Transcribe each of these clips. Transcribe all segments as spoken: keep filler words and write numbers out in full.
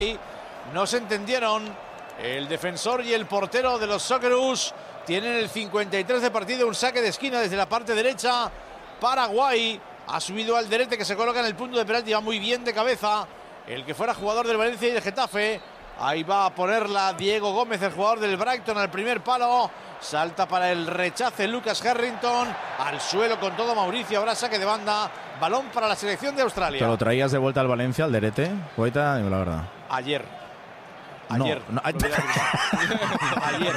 No se entendieron. El defensor y el portero de los Socceroos tienen el cincuenta y tres de partido, un saque de esquina desde la parte derecha. Paraguay ha subido al Alderete, que se coloca en el punto de penalti, va muy bien de cabeza. El que fuera jugador del Valencia y del Getafe. Ahí va a ponerla Diego Gómez, el jugador del Brighton, al primer palo. Salta para el rechace Lucas Harrington. Al suelo con todo Mauricio. Ahora saque de banda. Balón para la selección de Australia. ¿Te lo traías de vuelta al Valencia, al Derete? Guaita, la verdad. Ayer. Ayer. No, no. Ayer.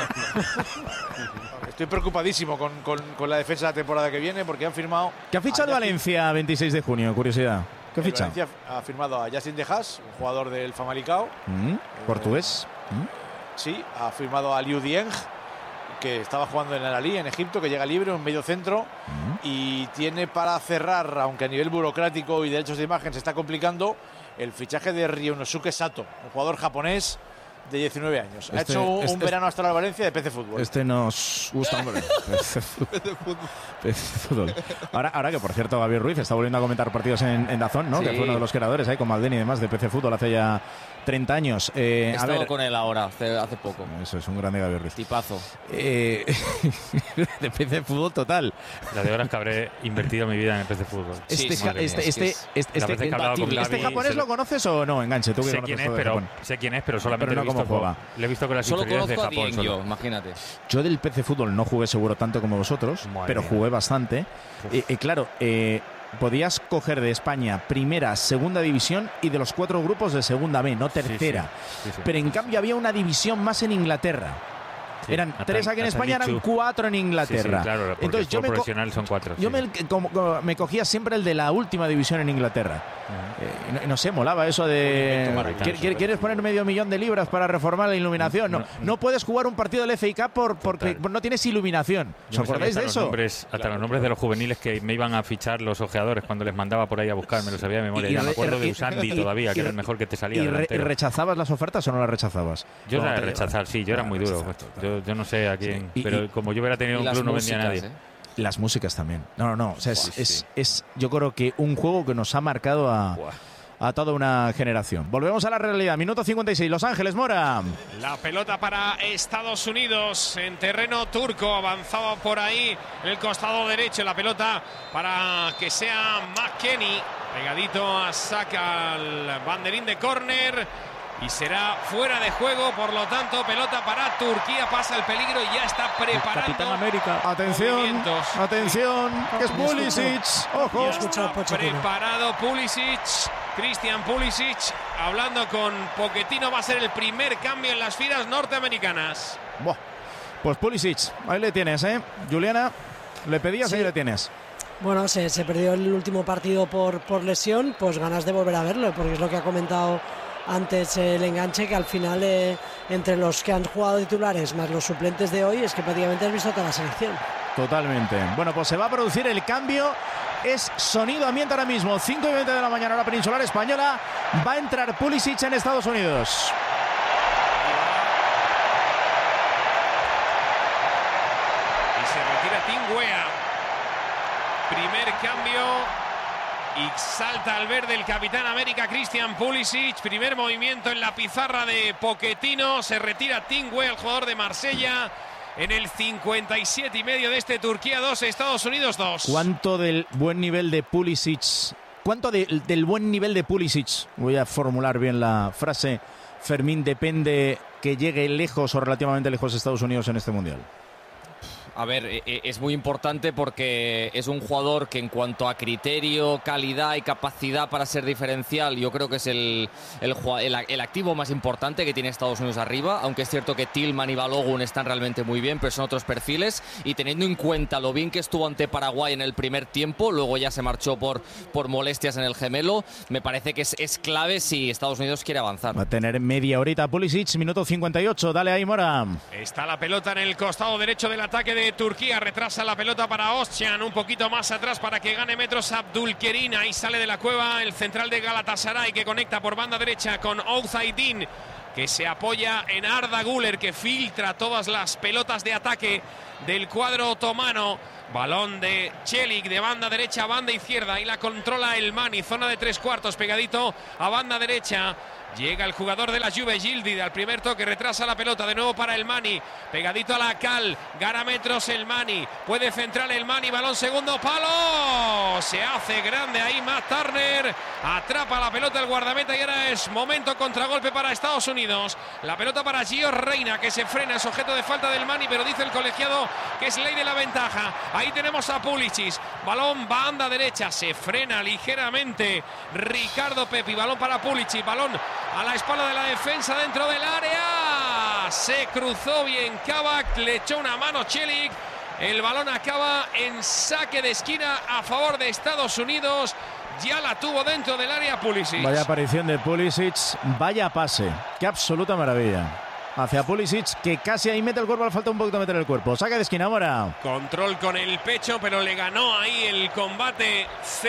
Estoy preocupadísimo con, con, con la defensa de la temporada que viene, porque han firmado... ¿Qué ha fichado Valencia veintiséis de junio? Curiosidad. ¿Qué ha fichado? Valencia ha firmado a Justin De Haas, un jugador del Famalicão. Mm, eh, ¿Portugués? Mm. Sí, ha firmado a Liu Dieng, que estaba jugando en el Al-Ahly, en Egipto, que llega libre, un medio centro. Mm. Y tiene para cerrar, aunque a nivel burocrático y derechos de imagen se está complicando, el fichaje de Ryonosuke Sato, un jugador japonés de diecinueve años. Este, ha hecho un, este, un verano astral Valencia de P C Fútbol. Este nos gusta, hombre. P C Fútbol. Ahora, ahora que, por cierto, Gabriel Ruiz está volviendo a comentar partidos en, en DAZN, ¿no? Sí. Que fue uno de los creadores ahí con Maldini y demás de P C Fútbol hace ya treinta años. Eh, He a estado ver, con él ahora, hace, hace poco. Eso es un grande Gabriel Ruiz. Tipazo. Eh, de P C Fútbol total. La de horas que habré invertido mi vida en el P C Fútbol. Este, sí, este, este, este, este, este, este, este japonés lo conoces o no, Enganche. ¿Tú que sé quién es, pero sé quién es, pero solamente pero no lo he visto cómo juega. Con, le he visto con las solo inferiores de Japón. Bien, yo, imagínate. Yo del P C Fútbol no jugué seguro tanto como vosotros, Madre pero jugué bastante. Y eh, eh, claro, eh, podías coger de España primera, segunda división y de los cuatro grupos de segunda B, no tercera. Sí, sí. Sí, sí. Pero en cambio había una división más en Inglaterra. Sí, eran hasta, tres aquí en España, eran cuatro en Inglaterra. Sí, sí, claro, entonces yo me profesional son cuatro. Yo sí. me, como, como, me cogía siempre el de la última división en Inglaterra. Uh-huh. eh, no, no sé, molaba eso de ¿quieres, ¿quieres poner medio millón de libras para reformar la iluminación? No, no, no puedes jugar un partido del F A Cup por, porque no tienes iluminación. ¿Os acordáis de eso? Nombres, hasta claro, los nombres de los juveniles que me iban a fichar los ojeadores cuando les mandaba por ahí a buscar, me lo sabía de memoria. Y, ya y, me acuerdo y, de Usandi y, todavía, y, que era el mejor que te salía. ¿Y, re, ¿Y rechazabas las ofertas o no las rechazabas? Yo no, la de rechazar, sí, yo era muy duro. Yo, yo no sé a quién. Sí. Pero y, como yo hubiera tenido un club no vendía a nadie. ¿eh? Las músicas también. No, no, no. O sea, es, Buah, es, sí. es, yo creo que un juego que nos ha marcado a, a toda una generación. Volvemos a la realidad. Minuto cincuenta y seis. Los Ángeles, Mora. La pelota para Estados Unidos en terreno turco. Avanzaba por ahí en el costado derecho. La pelota para que sea McKennie. Pegadito a saca al banderín de córner. Y será fuera de juego, por lo tanto, pelota para Turquía, pasa el peligro y ya está preparando. Capitán América. Atención, atención, que es Pulisic. Ojo. Está preparado Pulisic, Christian Pulisic, hablando con Pochettino, va a ser el primer cambio en las filas norteamericanas. Buah. Pues Pulisic, ahí le tienes, ¿eh? Juliana, le pedías, sí. Ahí le tienes. Bueno, se, se perdió el último partido por, por lesión, pues ganas de volver a verlo, porque es lo que ha comentado antes el Enganche, que al final eh, entre los que han jugado titulares más los suplentes de hoy es que prácticamente has visto toda la selección. Totalmente. Bueno, pues se va a producir el cambio. Es sonido ambiente ahora mismo, cinco y veinte de la mañana, hora peninsular española. Va a entrar Pulisic en Estados Unidos. Y se retira Tim Weah. Primer cambio. Y salta al verde el Capitán América Christian Pulisic. Primer movimiento en la pizarra de Pochettino. Se retira Tim Weah, el jugador de Marsella, en el cincuenta y siete y medio de este Turquía dos, Estados Unidos dos. ¿Cuánto del buen nivel de Pulisic? ¿Cuánto de, del buen nivel de Pulisic? Voy a formular bien la frase. Fermín, depende que llegue lejos o relativamente lejos Estados Unidos en este Mundial. A ver, es muy importante porque es un jugador que en cuanto a criterio, calidad y capacidad para ser diferencial, yo creo que es el, el, el, el activo más importante que tiene Estados Unidos arriba, aunque es cierto que Tillman y Balogun están realmente muy bien, pero son otros perfiles, y teniendo en cuenta lo bien que estuvo ante Paraguay en el primer tiempo, luego ya se marchó por, por molestias en el gemelo, me parece que es, es clave si Estados Unidos quiere avanzar. Va a tener media horita Pulisic, minuto cincuenta y ocho, dale ahí, Mora. Está la pelota en el costado derecho del ataque de Turquía, retrasa la pelota para Özcan, un poquito más atrás para que gane metros Abdülkerim. Ahí sale de la cueva el central de Galatasaray, que conecta por banda derecha con Oğuzhan, que se apoya en Arda Güler, que filtra todas las pelotas de ataque del cuadro otomano. Balón de Çelik de banda derecha a banda izquierda, y la controla el Mani, zona de tres cuartos, pegadito a banda derecha. Llega el jugador de la Juve, Gildi, al primer toque, retrasa la pelota, de nuevo para el Mani, pegadito a la Cal, gana metros el Mani, puede centrar el Mani, balón segundo palo, se hace grande ahí Matt Turner, atrapa la pelota el guardameta y ahora es momento contragolpe para Estados Unidos. La pelota para Gio Reyna, que se frena, es objeto de falta del Mani, pero dice el colegiado que es ley de la ventaja. Ahí tenemos a Pulisic, balón banda derecha, se frena ligeramente Ricardo Pepi, balón para Pulisic, balón a la espalda de la defensa dentro del área, se cruzó bien Kabak, le echó una mano Celik, el balón acaba en saque de esquina a favor de Estados Unidos, ya la tuvo dentro del área Pulisic. Vaya aparición de Pulisic, vaya pase, qué absoluta maravilla. Hacia Pulisic, que casi ahí mete el cuerpo, le falta un poquito meter el cuerpo. Saque de esquina ahora. Control con el pecho, pero le ganó ahí el combate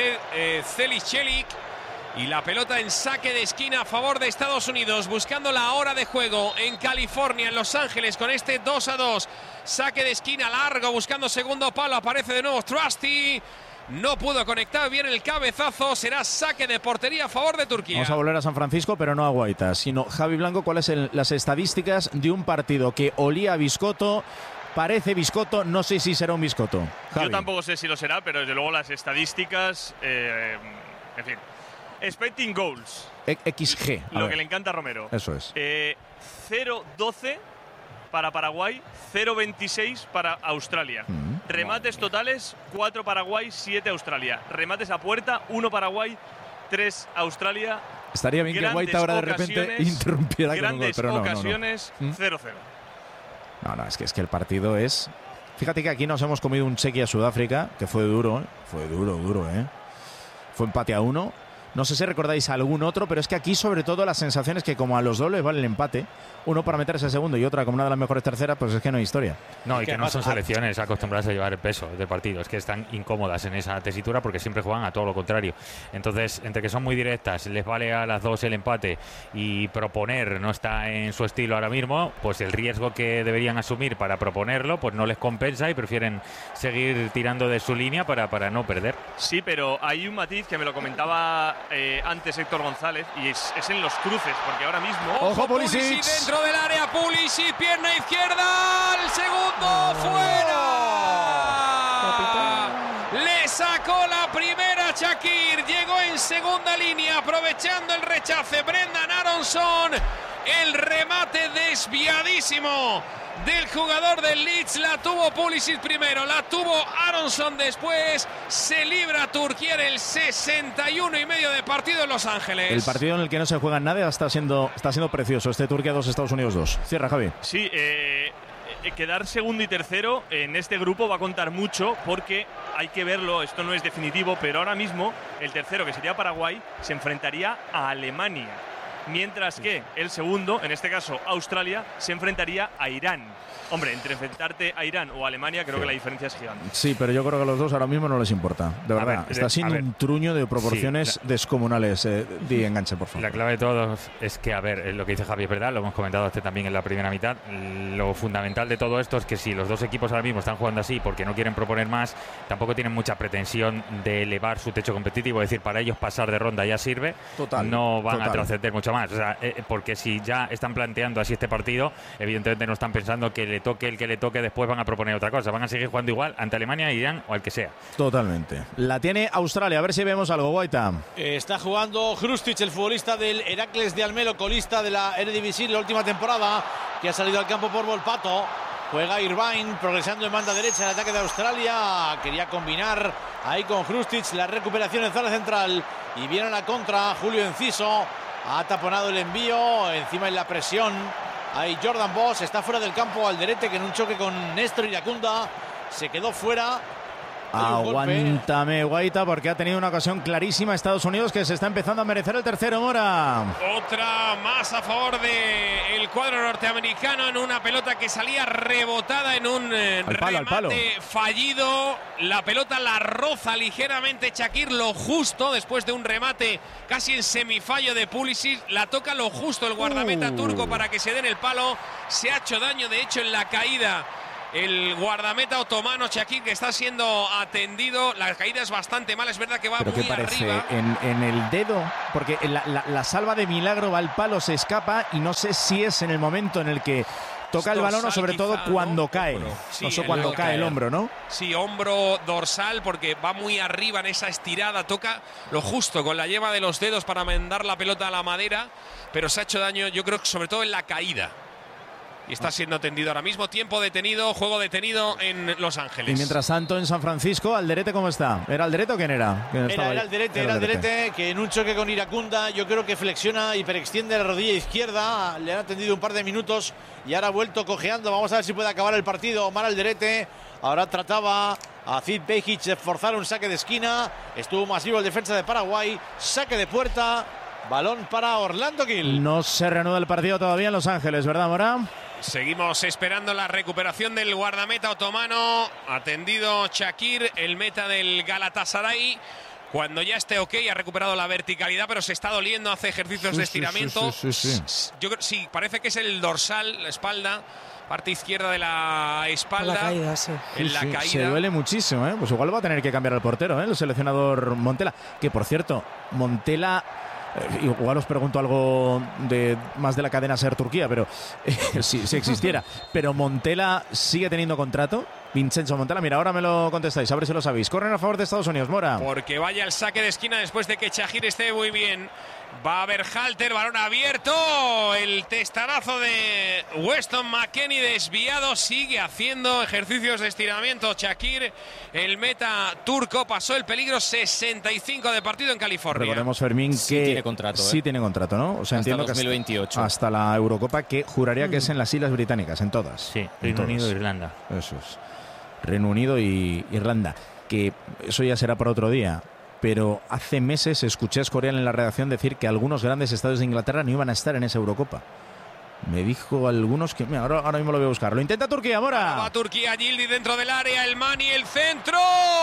Celik Celik. Y la pelota en saque de esquina a favor de Estados Unidos, buscando la hora de juego en California, en Los Ángeles, con este dos a dos. Saque de esquina largo, buscando segundo palo, aparece de nuevo Trusty. No pudo conectar bien el cabezazo, será saque de portería a favor de Turquía. Vamos a volver a San Francisco, pero no a Guaita, sino Javi Blanco, ¿cuáles son las estadísticas de un partido que olía a biscotto? Parece biscotto, no sé si será un biscotto. Javi. Yo tampoco sé si lo será, pero desde luego las estadísticas, eh, en fin. Expecting goals. X G. Lo ver. que le encanta a Romero. Eso es. Eh, cero doce para Paraguay, cero veintiséis para Australia. Mm. Remates totales, cuatro Paraguay, siete Australia. Remates a puerta, uno Paraguay, tres Australia. Estaría bien que Guaita ahora de repente interrumpiera con un gol, pero no, ocasiones, no, no. cero cero. No, no, es que, es que el partido es... Fíjate que aquí nos hemos comido un Chequia-Sudáfrica, que fue duro, ¿eh? Fue duro, duro, ¿eh? Fue empate a uno. No sé si recordáis algún otro, pero es que aquí sobre todo las sensaciones que como a los dos les vale el empate, uno para meterse segundo y otra como una de las mejores terceras, pues es que no hay historia. No, y que no son selecciones acostumbradas a llevar el peso del partido, es que están incómodas en esa tesitura porque siempre juegan a todo lo contrario. Entonces, entre que son muy directas, les vale a las dos el empate y proponer no está en su estilo ahora mismo, pues el riesgo que deberían asumir para proponerlo, pues no les compensa y prefieren seguir tirando de su línea para, para no perder. Sí, pero hay un matiz que me lo comentaba Eh, antes Héctor González y es, es en los cruces, porque ahora mismo ojo Pulisic dentro del área, Pulisic, pierna izquierda, el segundo oh, fuera oh, le sacó la primera Shaqiri, llegó en segunda línea aprovechando el rechace Brendan Aronson, el remate desviadísimo del jugador del Leeds, la tuvo Pulisic primero, la tuvo Aronson después, se libra Turquía en el sesenta y uno y medio de partido en Los Ángeles. El partido en el que no se juega nada está siendo, está siendo precioso, este Turquía dos, Estados Unidos dos. Cierra, Javi. Sí, eh, quedar segundo y tercero en este grupo va a contar mucho porque hay que verlo, esto no es definitivo, pero ahora mismo el tercero, que sería Paraguay, se enfrentaría a Alemania. Mientras que el segundo, en este caso Australia, se enfrentaría a Irán. Hombre, entre enfrentarte a Irán o a Alemania, creo sí. que la diferencia es gigante. Sí, pero yo creo que a los dos ahora mismo no les importa. De verdad, ver, está siendo un truño de proporciones sí, la, descomunales. Eh, di enganche, por favor. La clave de todo es que, a ver, lo que dice Javi es verdad, lo hemos comentado este también en la primera mitad. Lo fundamental de todo esto es que si los dos equipos ahora mismo están jugando así porque no quieren proponer más, tampoco tienen mucha pretensión de elevar su techo competitivo. Es decir, para ellos pasar de ronda ya sirve. Total, no van total. a trascender mucho más. O sea, eh, porque si ya están planteando así este partido, evidentemente no están pensando que le toque el que le toque, después van a proponer otra cosa. Van a seguir jugando igual ante Alemania, Irán o al que sea. Totalmente. La tiene Australia. A ver si vemos algo, Guaita. Está jugando Hrustic, el futbolista del Heracles de Almelo, colista de la Eredivisie la última temporada, que ha salido al campo por Volpato. Juega Irvine, progresando en banda derecha en el ataque de Australia. Quería combinar ahí con Hrustic la recuperación en zona central. Y viene a la contra Julio Enciso. Ha taponado el envío, encima en la presión. Ahí Jordan Boss, está fuera del campo Alderete, que en un choque con Néstor Iracunda se quedó fuera. Aguántame, Guaita, porque ha tenido una ocasión clarísima Estados Unidos, que se está empezando a merecer el tercero, Mora. Otra más a favor del de cuadro norteamericano en una pelota que salía rebotada en un eh, al palo, remate al palo. fallido. La pelota la roza ligeramente Shaqiri, lo justo, después de un remate casi en semifallo de Pulisic. La toca lo justo el guardameta uh. turco para que se den el palo. Se ha hecho daño, de hecho, en la caída el guardameta otomano Shaqir, que está siendo atendido. La caída es bastante mala, es verdad que va ¿Pero muy qué parece? arriba. En, en el dedo, porque la, la, la salva de milagro va al palo, se escapa y no sé si es en el momento en el que toca el balón o sobre todo cuando ¿no? cae. Sí, no sé cuando cae caer. el hombro, ¿no? Sí, hombro dorsal, porque va muy arriba en esa estirada, toca lo justo con la yema de los dedos para mandar la pelota a la madera, pero se ha hecho daño, yo creo que sobre todo en la caída. Y está siendo atendido ahora mismo. Tiempo detenido, juego detenido en Los Ángeles. Y mientras tanto en San Francisco, ¿Alderete cómo está? ¿Era Alderete o quién era? ¿Quién Era, era Alderete, era Alderete, que en un choque con Iracunda yo creo que flexiona, hiperextiende la rodilla izquierda. Le han atendido un par de minutos y ahora ha vuelto cojeando. Vamos a ver si puede acabar el partido. Omar Alderete ahora trataba a Cid Bejic de forzar un saque de esquina. Estuvo más vivo el defensa de Paraguay. Saque de puerta. Balón para Orlando Gil. No se reanuda el partido todavía en Los Ángeles, ¿verdad, Mora? Seguimos esperando la recuperación del guardameta otomano. Atendido Shaqir, el meta del Galatasaray. Cuando ya esté ok, ha recuperado la verticalidad, pero se está doliendo, hace ejercicios sí, de estiramiento. Sí, sí, sí, sí. Yo creo, sí, parece que es el dorsal, la espalda, parte izquierda de la espalda. La caída, sí. En la sí, caída. Se duele muchísimo, ¿eh? Pues igual va a tener que cambiar al portero, ¿eh? El seleccionador Montela. Que por cierto, Montela. Eh, igual os pregunto algo de más de la cadena Ser Turquía, pero eh, si, si existiera. Pero Montela sigue teniendo contrato. Vincenzo Montela, mira, ahora me lo contestáis, a ver si lo sabéis. Corren a favor de Estados Unidos, Mora. Porque vaya el saque de esquina después de que Shaqir esté muy bien. Va a haber Halter, balón abierto. El testarazo de Weston McKennie desviado. Sigue haciendo ejercicios de estiramiento Shaqir. El meta turco pasó el peligro. sesenta y cinco de partido en California. Recordemos, Fermín, que sí tiene contrato, ¿eh? sí tiene contrato, ¿no? O sea, hasta entiendo dos mil veintiocho. que hasta, hasta la Eurocopa, que juraría que es en las Islas Británicas, en todas. Sí, Reino Unido e Irlanda. Eso es. Reino Unido y Irlanda. Que eso ya será para otro día. Pero hace meses escuché a Escorial en la redacción decir que algunos grandes estadios de Inglaterra no iban a estar en esa Eurocopa. Me dijo algunos que... Mira, ahora, ahora mismo lo voy a buscar. Lo intenta Turquía, Mora. Va Turquía, Yildiz dentro del área, el Mani, el centro.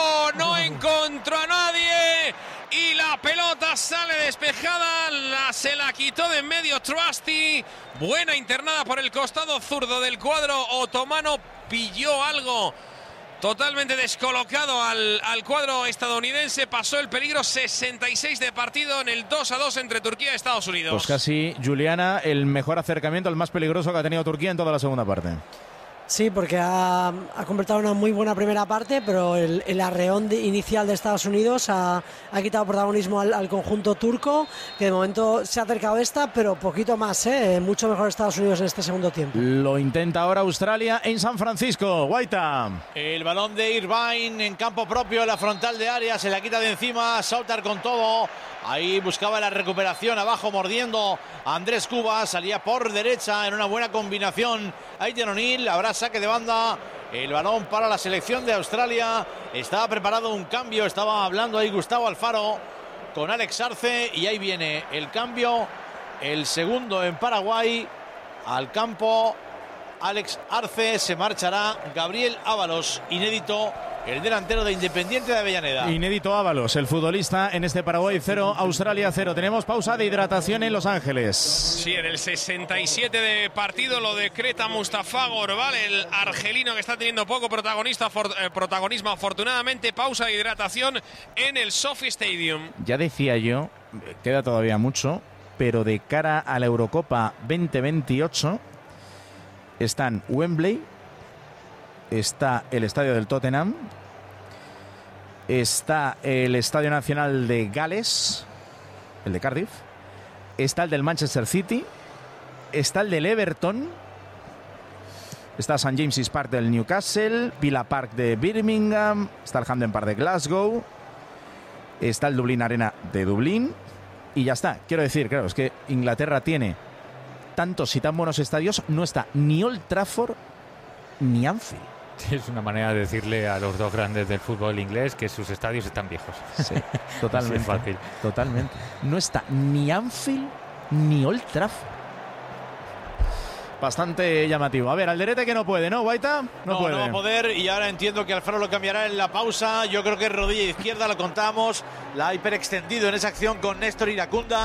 No encontró a nadie. Y la pelota sale despejada. La, se la quitó de en medio Trusty. Buena internada por el costado zurdo del cuadro otomano. Pilló algo totalmente descolocado al, al cuadro estadounidense. Pasó el peligro. Sesenta y seis de partido en el dos a dos entre Turquía y Estados Unidos. Pues casi, Juliana, el mejor acercamiento, el más peligroso que ha tenido Turquía en toda la segunda parte. Sí, porque ha, ha completado una muy buena primera parte, pero el, el arreón de, inicial de Estados Unidos ha, ha quitado protagonismo al, al conjunto turco, que de momento se ha acercado esta, pero poquito más, ¿eh? Mucho mejor Estados Unidos en este segundo tiempo. Lo intenta ahora Australia en San Francisco. Guaita. El balón de Irvine en campo propio, en la frontal de área, se la quita de encima, Sauter con todo. Ahí buscaba la recuperación, abajo mordiendo a Andrés Cubas, salía por derecha en una buena combinación. Aiden O'Neill, habrá saque de banda, el balón para la selección de Australia. Estaba preparado un cambio, estaba hablando ahí Gustavo Alfaro con Alex Arce y ahí viene el cambio, el segundo en Paraguay. Al campo Alex Arce, se marchará Gabriel Ábalos, inédito. El delantero de Independiente de Avellaneda. Inédito Ábalos, el futbolista en este Paraguay cero, Australia cero. Tenemos pausa de hidratación en Los Ángeles. Sí, en el sesenta y siete de partido lo decreta Mustafa Gorbal, el argelino que está teniendo poco protagonista, for, eh, protagonismo. Afortunadamente, pausa de hidratación en el Sophie Stadium. Ya decía yo, queda todavía mucho, pero de cara a la Eurocopa veinte veintiocho están Wembley, está el estadio del Tottenham, está el Estadio Nacional de Gales, el de Cardiff, está el del Manchester City, está el del Everton, está Saint James's Park del Newcastle, Villa Park de Birmingham, está el Hampden Park de Glasgow, está el Dublín Arena de Dublín y ya está. Quiero decir, claro, es que Inglaterra tiene tantos y tan buenos estadios, no está ni Old Trafford ni Anfield. Es una manera de decirle a los dos grandes del fútbol inglés que sus estadios están viejos. Sí, totalmente. Es fácil. Totalmente. No está ni Anfield ni Old Trafford. Bastante llamativo. A ver, Alderete que no puede, ¿no, Guaita? No, no puede. No va a poder y ahora entiendo que Alfaro lo cambiará en la pausa. Yo creo que es rodilla izquierda, lo contamos. La ha hiperextendido en esa acción con Néstor Iracunda.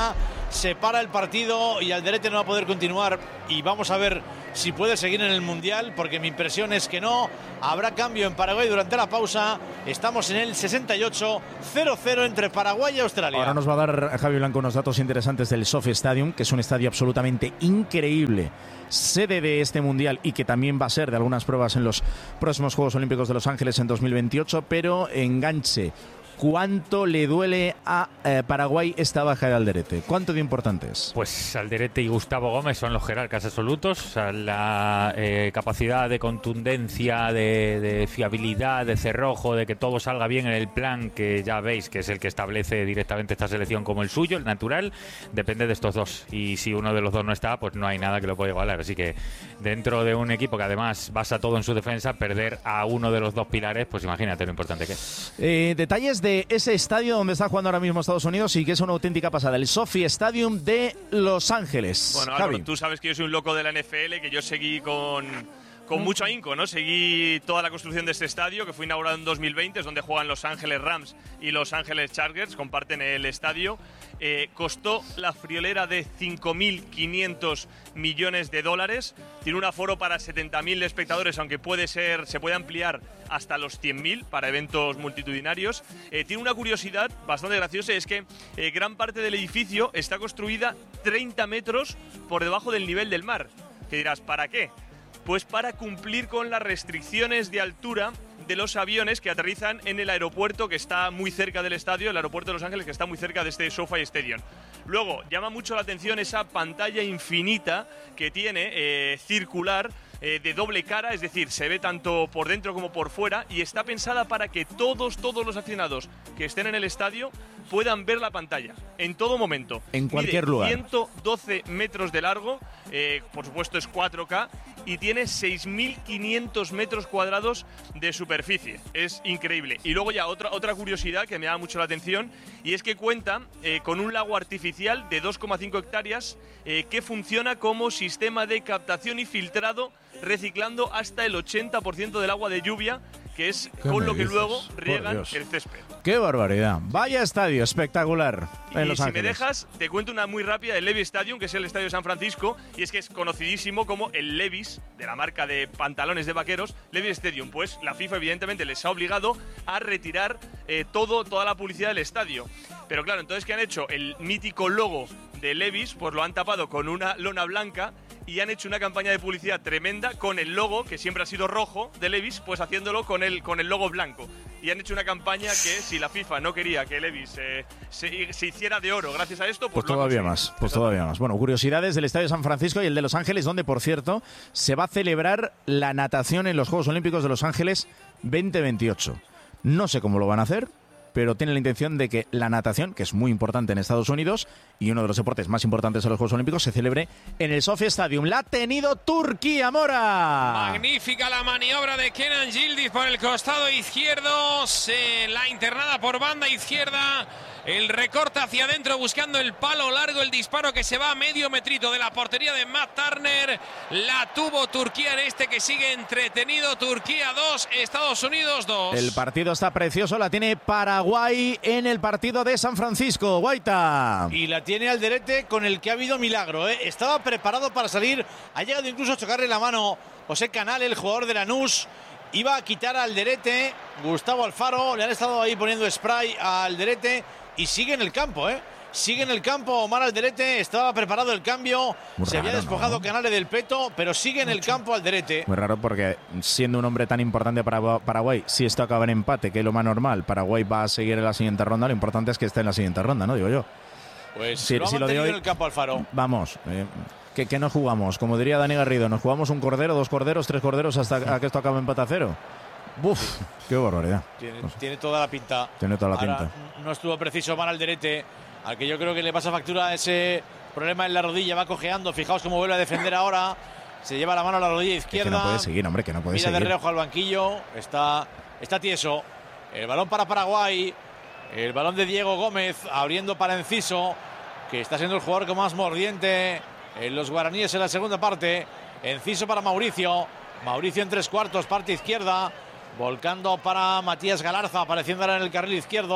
se para el partido y Alderete no va a poder continuar. Y vamos a ver si puede seguir en el Mundial, porque mi impresión es que no. Habrá cambio en Paraguay durante la pausa. Estamos en el sesenta y ocho, cero cero entre Paraguay y Australia. Ahora nos va a dar Javi Blanco unos datos interesantes del SoFi Stadium, que es un estadio absolutamente increíble, sede de este Mundial y que también va a ser de algunas pruebas en los próximos Juegos Olímpicos de Los Ángeles en dos mil veintiocho, pero enganche. ¿Cuánto le duele a eh, Paraguay esta baja de Alderete? ¿Cuánto de importante es? Pues Alderete y Gustavo Gómez son los jerarcas absolutos. O sea, la eh, capacidad de contundencia, de, de fiabilidad, de cerrojo, de que todo salga bien en el plan, que ya veis que es el que establece directamente esta selección como el suyo, el natural, depende de estos dos. Y si uno de los dos no está, pues no hay nada que lo pueda igualar. Así que dentro de un equipo que además basa todo en su defensa, perder a uno de los dos pilares, pues imagínate lo importante que es. Eh, detalles de ese estadio donde está jugando ahora mismo Estados Unidos y que es una auténtica pasada, el SoFi Stadium de Los Ángeles. Bueno, Álvaro, tú sabes que yo soy un loco de la N F L, que yo seguí con, con mucho ahínco, ¿no? Seguí toda la construcción de este estadio, que fue inaugurado en dos mil veinte, es donde juegan Los Ángeles Rams y Los Ángeles Chargers, comparten el estadio. Eh, costó la friolera de cinco mil quinientos millones de dólares. Tiene un aforo para setenta mil espectadores, aunque puede ser, se puede ampliar hasta los cien mil para eventos multitudinarios. Eh, tiene una curiosidad bastante graciosa, es que eh, gran parte del edificio está construida treinta metros por debajo del nivel del mar. Que dirás, ¿para qué? Pues para cumplir con las restricciones de altura de los aviones que aterrizan en el aeropuerto que está muy cerca del estadio, el aeropuerto de Los Ángeles, que está muy cerca de este SoFi Stadium. Luego, llama mucho la atención esa pantalla infinita que tiene, eh, circular, eh, de doble cara, es decir, se ve tanto por dentro como por fuera, y está pensada para que todos, todos los aficionados que estén en el estadio puedan ver la pantalla en todo momento. En cualquier Mide lugar. ciento doce metros de largo, eh, por supuesto es cuatro K, y tiene seis mil quinientos metros cuadrados de superficie. Es increíble. Y luego ya otra, otra curiosidad que me llama mucho la atención, y es que cuenta eh, con un lago artificial de dos coma cinco hectáreas eh, que funciona como sistema de captación y filtrado, reciclando hasta el ochenta por ciento del agua de lluvia, que es ¿Qué con me lo que dices? luego Por riegan Dios. el césped. ¡Qué barbaridad! Vaya estadio espectacular en Y Los si Ángeles. me dejas, te cuento una muy rápida del Levi's Stadium, que es el estadio de San Francisco, y es que es conocidísimo como el Levi's, de la marca de pantalones de vaqueros, Levi's Stadium. Pues la FIFA evidentemente les ha obligado a retirar eh, todo, toda la publicidad del estadio. Pero claro, entonces ¿qué han hecho? El mítico logo de Levi's, pues lo han tapado con una lona blanca, y han hecho una campaña de publicidad tremenda con el logo, que siempre ha sido rojo, de Levi's, pues haciéndolo con el, con el logo blanco. Y han hecho una campaña que, si la FIFA no quería que Levi's eh, se, se hiciera de oro gracias a esto, pues, Pues lo ha todavía conseguido. más, pues todavía más. Bueno, curiosidades del Estadio San Francisco y el de Los Ángeles, donde, por cierto, se va a celebrar la natación en los Juegos Olímpicos de Los Ángeles veinte veintiocho. No sé cómo lo van a hacer, pero tiene la intención de que la natación, que es muy importante en Estados Unidos y uno de los deportes más importantes en los Juegos Olímpicos, se celebre en el SoFi Stadium. La ha tenido Turquía, Mora. Magnífica la maniobra de Kenan Yildiz por el costado izquierdo, se la internada por banda izquierda, el recorte hacia adentro buscando el palo largo, el disparo que se va a medio metrito de la portería de Matt Turner. La tuvo Turquía en este que sigue entretenido. Turquía dos, Estados Unidos dos. El partido está precioso, la tiene Paraguay en el partido de San Francisco. Guaita. Y la tiene Alderete, con el que ha habido milagro, ¿eh? Estaba preparado para salir, ha llegado incluso a chocarle la mano José Canal, el jugador de Lanús. Iba a quitar a Alderete, Gustavo Alfaro, le han estado ahí poniendo spray a Alderete y sigue en el campo, ¿eh? Sigue en el campo Omar Alderete, estaba preparado el cambio, Muy se había raro, despojado ¿no? Canale del peto, pero sigue en el campo Alderete. Muy raro porque siendo un hombre tan importante para Paraguay, si esto acaba en empate, que es lo más normal, Paraguay va a seguir en la siguiente ronda, lo importante es que esté en la siguiente ronda, ¿no? Digo yo. Pues Si- lo ha si lo de mantenido hoy- en el campo Alfaro. Vamos, eh, que, que no jugamos, como diría Dani Garrido, nos jugamos un cordero, dos corderos, tres corderos hasta a que esto acabe empate a cero. Buf, qué barbaridad. Tiene, tiene toda la pinta. Tiene toda la Ahora, pinta. no estuvo preciso Omar Alderete, al que yo creo que le pasa factura ese problema en la rodilla, va cojeando. Fijaos cómo vuelve a defender ahora. Se lleva la mano a la rodilla Es izquierda. que no puede seguir, hombre, que no puede Mira de seguir. reojo al banquillo. Está, está tieso. El balón para Paraguay. El balón de Diego Gómez abriendo para Enciso, que está siendo el jugador con más mordiente en los guaraníes en la segunda parte. Enciso para Mauricio. Mauricio en tres cuartos, parte izquierda. Volcando para Matías Galarza, apareciendo ahora en el carril izquierdo.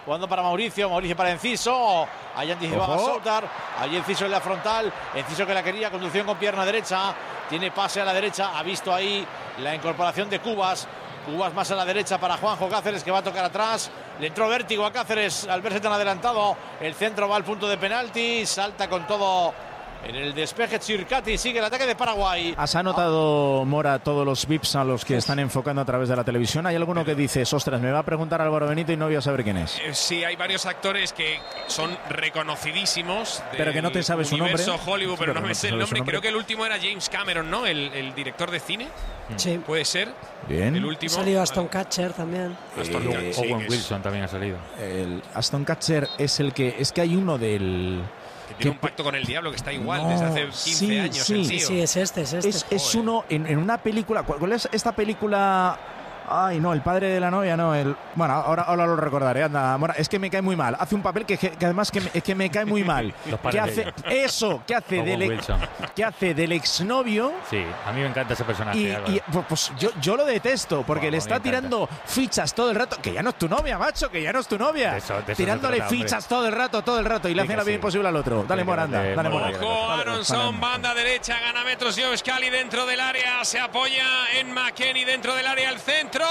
jugando para Mauricio, Mauricio para Enciso, ahí anticipaba Soutar, ahí Enciso en la frontal, Enciso que la quería, conducción con pierna derecha, tiene pase a la derecha, ha visto ahí la incorporación de Cubas, Cubas más a la derecha para Juanjo Cáceres, que va a tocar atrás, le entró vértigo a Cáceres al verse tan adelantado, el centro va al punto de penalti, salta con todo en el despeje Chircati, sigue el ataque de Paraguay. ¿Has anotado, Mora, todos los V I Ps a los que están enfocando a través de la televisión? ¿Hay alguno que dice, ostras, me va a preguntar Álvaro Benito y no voy a saber quién es? Eh, sí, hay varios actores que son reconocidísimos. Pero que no te sabes su nombre. Hollywood, pero, pero no me sé el nombre. nombre. Creo que el último era James Cameron, ¿no? El, el director de cine. Sí. Puede ser. Bien. El último. Ha salido Aston Catcher también. Aston Eh, Catcher, sí, Owen que es- Wilson también ha salido. El Aston Catcher es el que... Es que hay uno del... que tiene un pacto con el diablo que está igual No, desde hace quince sí, años. sí. el Sí, tío. sí, es este, es este. Es, es Joder. uno en, en una película. ¿Cuál, cuál es esta película? Ay, no, el padre de la novia, no. El, bueno, ahora, ahora lo recordaré. Anda, Mora, es que me cae muy mal. Hace un papel que, que además que me, es que me cae muy mal. Los ¿Qué padres hace? de Eso, ¿qué hace, Owen del, Wilson. ¿qué hace del exnovio? Sí, a mí me encanta ese personaje. Y, Álvaro. y, pues, pues yo, yo lo detesto porque Buah, le a mí está me encanta. tirando fichas todo el rato. Que ya no es tu novia, macho, que ya no es tu novia. De eso- de eso se Tirándole trata, hombre. fichas todo el rato, todo el rato. Y le Sí hace que la vida sí. imposible al otro. Dale, Sí, Mora, anda. que Dale, mola. Mora. Ojo, Vale, Aronson, vale. banda derecha, gana metros Jovic dentro del área, se apoya en McKennie dentro del área, el centro,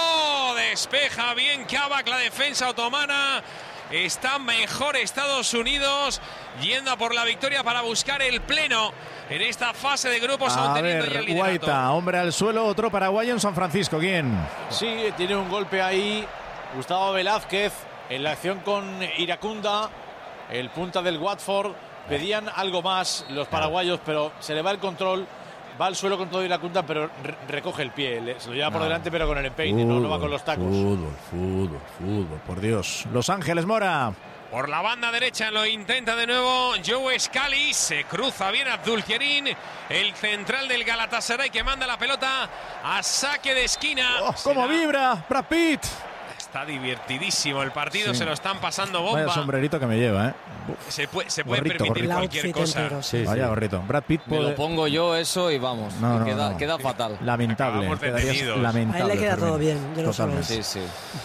despeja bien Kavak, la defensa otomana. Está mejor Estados Unidos, yendo a por la victoria para buscar el pleno en esta fase de grupos, aún A teniendo ya ver, el liderato. Guaita, hombre al suelo, otro paraguayo en San Francisco. ¿Quién? Sí, tiene un golpe ahí Gustavo Velázquez en la acción con Iracunda, el punta del Watford. Pedían algo más los paraguayos, pero se le va el control, va al suelo con todo Iracunda, pero re- recoge el pie, le- se lo lleva por No. delante, pero con el empeine, no, no va con los tacos. Fútbol, fútbol, fútbol, por Dios. Los Ángeles, Mora. Por la banda derecha lo intenta de nuevo Joe Scali, se cruza bien Abdulkerim, el central del Galatasaray que manda la pelota a saque de esquina. Oh, ¡Cómo Será- vibra! Brad Pitt. Está divertidísimo el partido, Sí. se lo están pasando Vaya bomba. sombrerito que me lleva, ¿eh? Se puede, se puede Gorrito, permitir El cualquier outfit cosa. entero, sí. Sí, Vaya sí. gorrito. Brad Pitt Me puede... lo pongo yo eso y vamos. No, y no, queda, no. queda fatal. Lamentable. Acabamos Quedarías detenidos. lamentable. A él le queda todo Fermín. bien, yo no solo Totalmente. Sí, sí.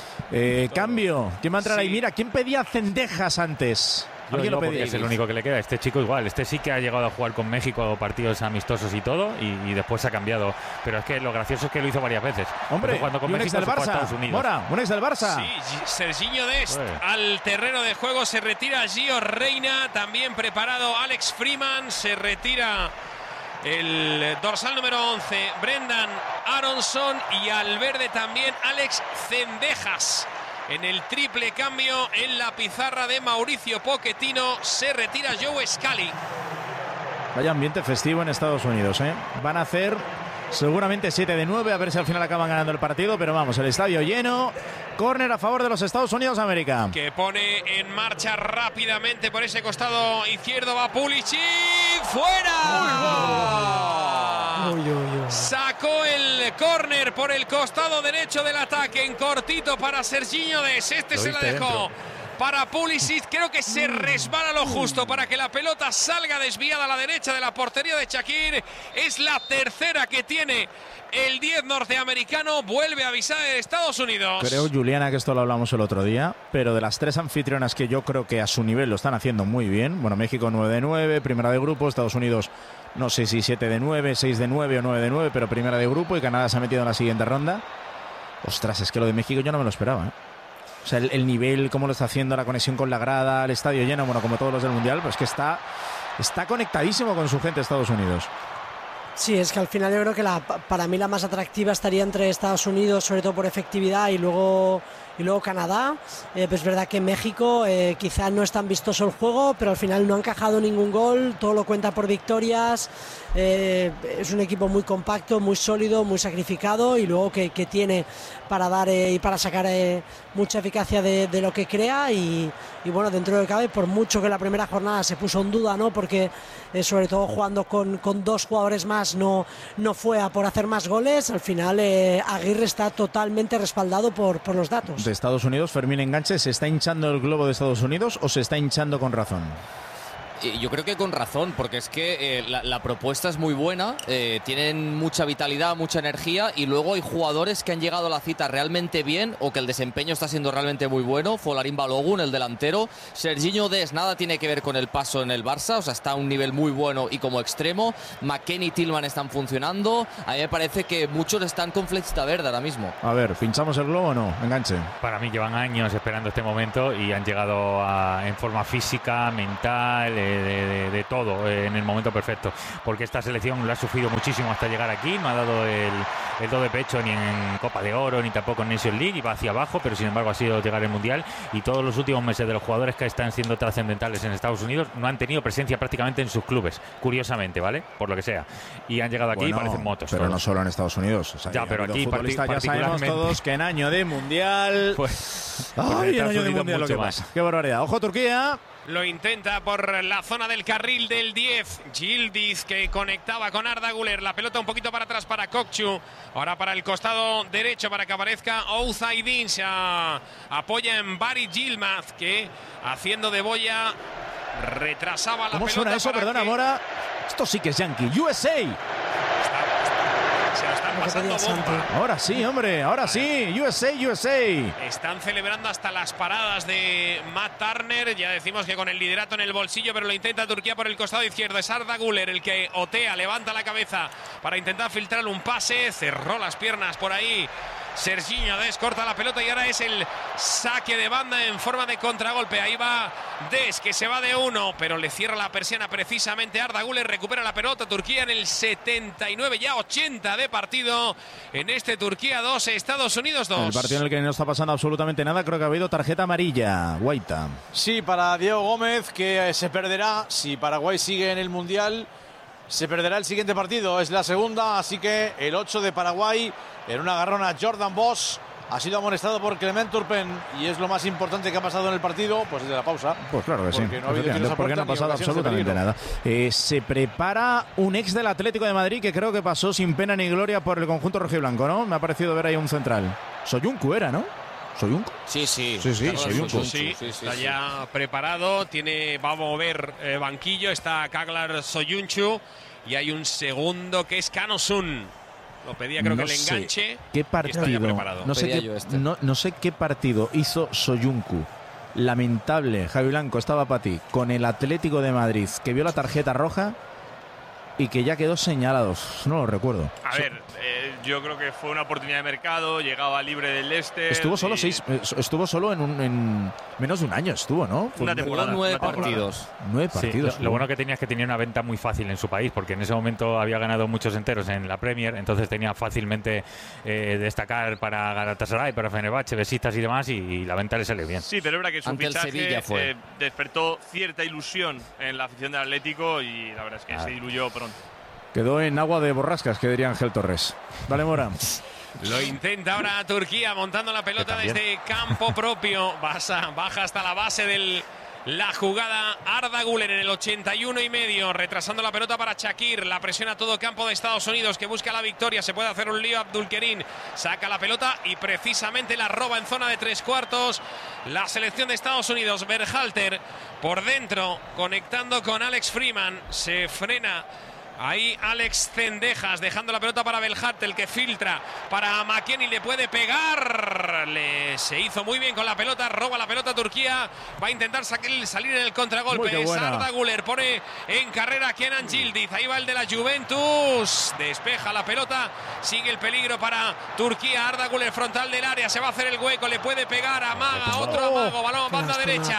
Eh, cambio. ¿Quién va a entrar Sí. ahí? Mira, ¿quién pedía Cendejas antes? Yo, ¿Alguien yo, lo porque pedía? es el único que le queda. Este chico igual. Este sí que ha llegado a jugar con México partidos amistosos y todo, y, y después se ha cambiado. Pero es que lo gracioso es que lo hizo varias veces. Hombre, Empezó jugando con y un ex México, del se fue a Barça. Estados Unidos. Mora, un ex del Barça. Sí, Gi- Serginho Dest Joder. al terreno de juego, se retira Gio Reina, también preparado Alex Freeman, se retira el dorsal número once, Brendan Aronson, y al verde también Alex Cendejas. En el triple cambio en la pizarra de Mauricio Pochettino se retira Joe Scali. Vaya ambiente festivo en Estados Unidos, ¿eh? Van a hacer seguramente siete de nueve, a ver si al final acaban ganando el partido, pero vamos, el estadio lleno. Córner a favor de los Estados Unidos de América. Que pone en marcha rápidamente por ese costado izquierdo, va Pulisic, ¡fuera! Uy, uy, uy. Sacó el córner por el costado derecho del ataque en cortito para Serginho Dest. Este Lo se la viste dejó dentro. para Pulisic. Creo que se resbala lo justo para que la pelota salga desviada a la derecha de la portería de Shaqiri. Es la tercera que tiene el diez norteamericano. Vuelve a avisar de Estados Unidos. Creo, Juliana, que esto lo hablamos el otro día, pero de las tres anfitrionas que yo creo que a su nivel lo están haciendo muy bien. Bueno, México nueve de nueve, primera de grupo, Estados Unidos no sé si siete de nueve, seis de nueve o nueve de nueve, pero primera de grupo, y Canadá se ha metido en la siguiente ronda. Ostras, es que lo de México yo no me lo esperaba, ¿eh? O sea, el, el nivel, cómo lo está haciendo, la conexión con la grada, el estadio lleno, bueno, como todos los del Mundial, pues que está, está conectadísimo con su gente Estados Unidos. Sí, es que al final yo creo que la, para mí la más atractiva estaría entre Estados Unidos, sobre todo por efectividad, y luego y luego Canadá. Eh, pues es verdad que México eh, quizá no es tan vistoso el juego, pero al final no ha encajado ningún gol, todo lo cuenta por victorias. Eh, es un equipo muy compacto, muy sólido, muy sacrificado, y luego que, que tiene para dar eh, y para sacar eh, mucha eficacia de, de lo que crea. Y, y bueno, dentro de lo que cabe, por mucho que la primera jornada se puso en duda, ¿no? Porque eh, sobre todo jugando con, con dos jugadores más no, no fue a por hacer más goles. Al final eh, Aguirre está totalmente respaldado por, por los datos. De Estados Unidos, Fermín Enganche, ¿se está hinchando el globo de Estados Unidos o se está hinchando con razón? Yo creo que con razón, porque es que eh, la, la propuesta es muy buena, eh, tienen mucha vitalidad, mucha energía, y luego hay jugadores que han llegado a la cita realmente bien o que el desempeño está siendo realmente muy bueno. Folarin Balogun, el delantero. Serginho Dest, nada tiene que ver con el paso en el Barça, o sea, está a un nivel muy bueno y como extremo. McKennie y Tillman están funcionando. A mí me parece que muchos están con flechita verde ahora mismo. A ver, ¿pinchamos el globo o no? Enganche. Para mí llevan años esperando este momento y han llegado a, en forma física, mental, eh, De, de, de todo eh, en el momento perfecto, porque esta selección lo ha sufrido muchísimo hasta llegar aquí, no ha dado el, el do de pecho ni en Copa de Oro ni tampoco en Nations League, y va hacia abajo, pero sin embargo ha sido llegar al Mundial, y todos los últimos meses de los jugadores que están siendo trascendentales en Estados Unidos no han tenido presencia prácticamente en sus clubes, curiosamente, ¿vale? Por lo que sea, y han llegado aquí bueno, y parecen motos. Pero todos. No solo en Estados Unidos, o sea, ya, pero aquí futbolistas partic ya sabemos todos que en año de Mundial pues, ay, pues en año de Mundial lo que más. pasa. Qué barbaridad. Ojo Turquía. Lo intenta por la zona del carril del diez. Yildiz, que conectaba con Arda Güler. La pelota un poquito para atrás para Kokchu. Ahora para el costado derecho para que aparezca Ouzaidin. Se a, apoya en Bari Yilmaz, que haciendo de boya retrasaba la ¿Cómo pelota. suena eso? Perdona, que... Mora. Esto sí que es Yankee. U S A. Se lo están pasando bomba. Ahora sí, hombre, ahora sí. U S A, U S A. Están celebrando hasta las paradas de Matt Turner. Ya decimos que con el liderato en el bolsillo, pero lo intenta Turquía por el costado izquierdo. Es Arda Güler el que otea, levanta la cabeza para intentar filtrar un pase. Cerró las piernas por ahí Serginho Dest, corta la pelota y ahora es el saque de banda en forma de contragolpe. Ahí va Dest, que se va de uno, pero le cierra la persiana precisamente Arda Güler. Recupera la pelota Turquía en el setenta y nueve, ya ochenta de partido en este Turquía dos, Estados Unidos dos. El partido en el que no está pasando absolutamente nada. Creo que ha habido tarjeta amarilla. Guaita. Sí, para Diego Gómez, que se perderá si Paraguay sigue en el Mundial. Se perderá el siguiente partido, es la segunda, así que el ocho de Paraguay, en una agarrona Jordan Bosch, ha sido amonestado por Clement Turpin, y es lo más importante que ha pasado en el partido, pues desde la pausa. Pues claro que sí, porque no ha habido tiros a porque no puerta ha ni pasado ocasiones de absolutamente peligro. nada. Eh, se prepara un ex del Atlético de Madrid que creo que pasó sin pena ni gloria por el conjunto rojiblanco, ¿no? Me ha parecido ver ahí un central. Soyuncu era, ¿no? ¿Soyuncu? Sí, sí. Sí, sí, Soyuncu. Sí, sí, está sí, ya sí. preparado, tiene, va a mover eh, banquillo, está Kaglar Soyuncu. Y hay un segundo que es Canosun. Lo pedía creo no que el enganche. Sé qué partido, no, sé qué, este. no, no sé qué partido hizo Soyuncu. Lamentable, Javi Blanco, estaba para ti. Con el Atlético de Madrid, que vio la tarjeta roja y que ya quedó señalado. No lo recuerdo. A ver, eh, yo creo que fue una oportunidad de mercado. Llegaba libre del Leicester. Estuvo solo y... seis, estuvo solo en, un, en menos de un año, estuvo, ¿no? Una temporada. Nueve una partidos. Temporada. Nueve partidos. Sí, lo, lo bueno que tenía es que tenía una venta muy fácil en su país, porque en ese momento había ganado muchos enteros en la Premier, entonces tenía fácilmente eh, destacar para Galatasaray, para Fenerbahce, Besiktas y demás, y, y la venta le salió bien. Sí, pero es verdad que su Ante fichaje fue. Eh, despertó cierta ilusión en la afición del Atlético y la verdad es que ah. se diluyó pronto. Quedó en agua de borrascas, que diría Ángel Torres. Dale, Mora. Lo intenta ahora Turquía montando la pelota desde campo propio. Baja, baja hasta la base de la jugada Arda Güler en el ochenta y uno y medio. Retrasando la pelota para Shakir. La presiona a todo campo de Estados Unidos, que busca la victoria. Se puede hacer un lío Abdulkerim. Saca la pelota y precisamente la roba en zona de tres cuartos. La selección de Estados Unidos. Berhalter por dentro, conectando con Alex Freeman. Se frena ahí Alex Cendejas, dejando la pelota para Belhart, el que filtra para McKennie, le puede pegar, le, se hizo muy bien con la pelota, roba la pelota Turquía, va a intentar salir en el contragolpe, es Arda Güler, pone en carrera a Kenan Yildiz, ahí va el de la Juventus, despeja la pelota, sigue el peligro para Turquía, Arda Güler frontal del área, se va a hacer el hueco, le puede pegar, amaga, otro amago, balón banda derecha.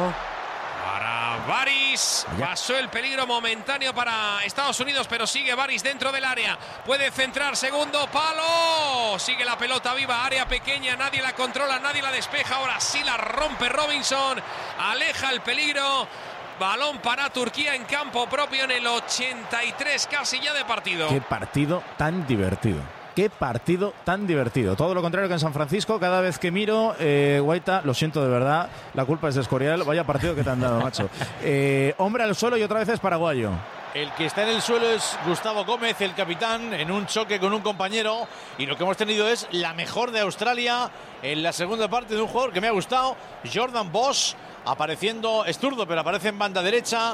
Para Baris, pasó el peligro momentáneo para Estados Unidos, pero sigue Baris dentro del área, puede centrar, segundo palo, sigue la pelota viva, área pequeña, nadie la controla, nadie la despeja, ahora sí la rompe Robinson, aleja el peligro, balón para Turquía en campo propio en el ochenta y tres casi ya de partido. Qué partido tan divertido. Qué partido tan divertido. Todo lo contrario que en San Francisco. Cada vez que miro, eh, Guaita, lo siento de verdad, la culpa es de Escorial. Vaya partido que te han dado, macho. Eh, hombre al suelo y otra vez es paraguayo. El que está en el suelo es Gustavo Gómez, el capitán, en un choque con un compañero. Y lo que hemos tenido es la mejor de Australia en la segunda parte de un jugador que me ha gustado, Jordan Bosch, apareciendo, es zurdo, pero aparece en banda derecha.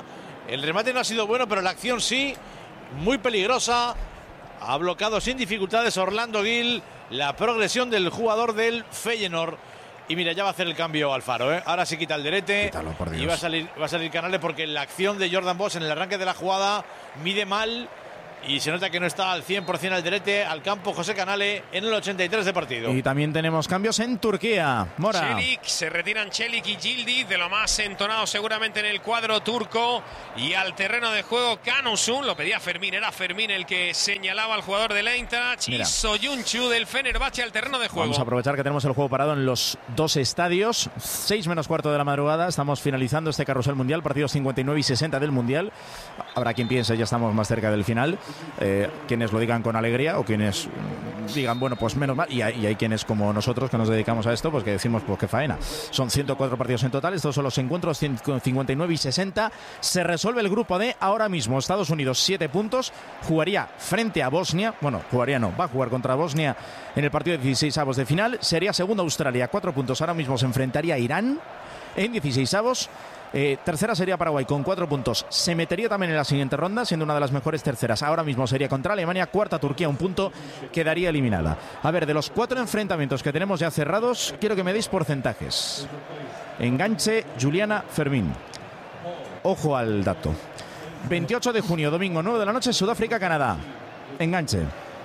El remate no ha sido bueno, pero la acción sí, muy peligrosa. Ha bloqueado sin dificultades Orlando Gil la progresión del jugador del Feyenoord. Y mira, ya va a hacer el cambio Alfaro, ¿eh? Ahora sí quita el derete. Quítalo, por Dios. Y va a salir, va a salir Canales porque la acción de Jordan Bosch en el arranque de la jugada mide mal. Y se nota que no está al cien por cien al derete al campo José Canale en el ochenta y tres de partido. Y también tenemos cambios en Turquía. Mora. Çelik, se retiran Çelik y Yildiz, de lo más entonado seguramente en el cuadro turco. Y al terreno de juego Canusun, lo pedía Fermín, era Fermín el que señalaba al jugador del Eintracht. Y Soyuncu del Fenerbahce al terreno de juego. Vamos a aprovechar que tenemos el juego parado en los dos estadios. seis menos cuarto de la madrugada. Estamos finalizando este carrusel mundial. Partidos cincuenta y nueve y sesenta del mundial. Habrá quien piense ya estamos más cerca del final. Eh, quienes lo digan con alegría o quienes digan, bueno, pues menos mal. Y hay, y hay quienes como nosotros que nos dedicamos a esto, pues que decimos, pues qué faena. Son ciento cuatro partidos en total. Estos son los encuentros cincuenta y nueve y sesenta. Se resuelve el grupo D ahora mismo. Estados Unidos, siete puntos. Jugaría frente a Bosnia. Bueno, jugaría no. Va a jugar contra Bosnia en el partido de dieciséis avos de final. Sería segundo Australia, cuatro puntos. Ahora mismo se enfrentaría a Irán en dieciséis avos. Eh, tercera sería Paraguay con cuatro puntos. Se metería también en la siguiente ronda, siendo una de las mejores terceras. Ahora mismo sería contra Alemania. Cuarta Turquía, un punto, quedaría eliminada. A ver, de los cuatro enfrentamientos que tenemos ya cerrados, quiero que me deis porcentajes. Enganche, Juliana, Fermín. Ojo al dato. veintiocho de junio, domingo, nueve de la noche, Sudáfrica, Canadá. Enganche.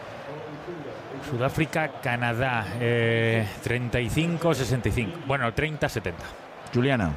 Sudáfrica, Canadá, eh, treinta y cinco sesenta y cinco. Bueno, treinta setenta. Juliana.